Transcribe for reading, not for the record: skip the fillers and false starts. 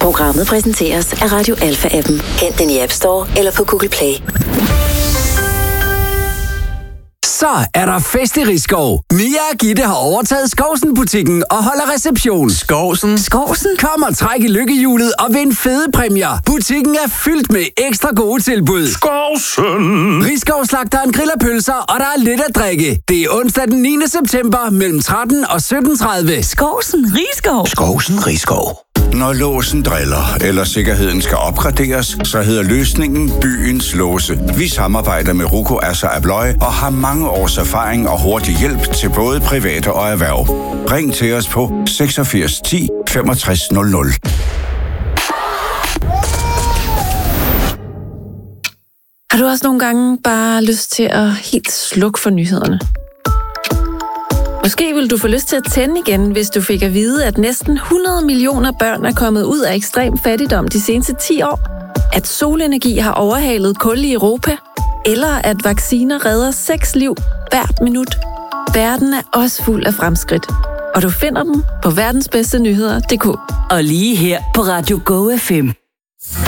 Programmet præsenteres af Radio Alpha-appen. Hent den i App Store eller på Google Play. Så er der fest i Risskov. Mia og Gitte har overtaget Skovsen-butikken og holder reception. Skovsen? Kom og træk i lykkehjulet og vind fede præmier. Butikken er fyldt med ekstra gode tilbud. Skovsen! Risskov-slagteren griller pølser, og der er lidt at drikke. Det er onsdag den 9. september mellem 13 og 17.30. Skovsen Risskov. Skovsen Risskov. Når låsen driller, eller sikkerheden skal opgraderes, så hedder løsningen Byens Låse. Vi samarbejder med Ruko Asser Abloy og har mange års erfaring og hurtig hjælp til både private og erhverv. Ring til os på 86 10 65 00. Har du også nogle gange bare lyst til at helt slukke for nyhederne? Måske vil du få lyst til at tænde igen, hvis du fik at vide, at næsten 100 millioner børn er kommet ud af ekstrem fattigdom de seneste 10 år, at solenergi har overhalet kul i Europa, eller at vacciner redder 6 liv hvert minut. Verden er også fuld af fremskridt, og du finder dem på verdensbedstenyheder.dk. Og lige her på Radio Go FM.